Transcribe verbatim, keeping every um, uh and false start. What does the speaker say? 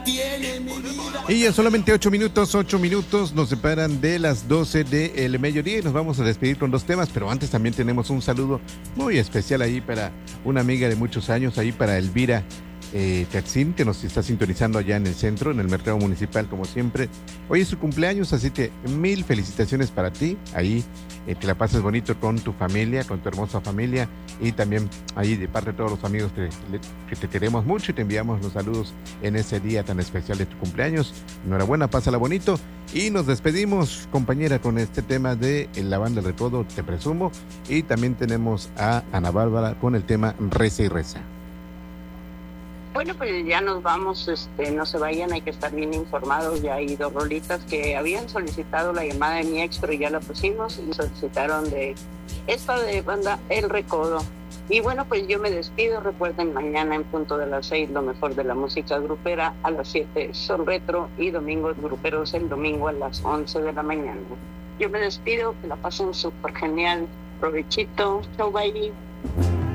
Y ya solamente ocho minutos, ocho minutos nos separan de las doce del mediodía y nos vamos a despedir con dos temas, pero antes también tenemos un saludo muy especial ahí para una amiga de muchos años, ahí para Elvira eh, Teatzin, que nos está sintonizando allá en el centro, en el mercado municipal, como siempre. Hoy es su cumpleaños, así que mil felicitaciones para ti, ahí eh, que la pases bonito con tu familia, con tu hermosa familia, y también ahí de parte de todos los amigos que, que te queremos mucho y te enviamos los saludos en ese día tan especial de tu cumpleaños. Enhorabuena, pásala bonito. Y nos despedimos, compañera, con este tema de La Banda del Recodo, Te Presumo. Y también tenemos a Ana Bárbara con el tema Reza y Reza. Bueno, pues ya nos vamos, este, no se vayan, hay que estar bien informados. Ya hay dos rolitas que habían solicitado la llamada de mi ex, pero ya la pusimos y solicitaron de esta de Banda El Recodo. Y bueno, pues yo me despido. Recuerden, mañana en punto de las seis, lo mejor de la música grupera. A las siete, Son Retro y Domingos Gruperos el domingo a las once de la mañana. Yo me despido, que la pasen súper genial. Provechito, chau, bye.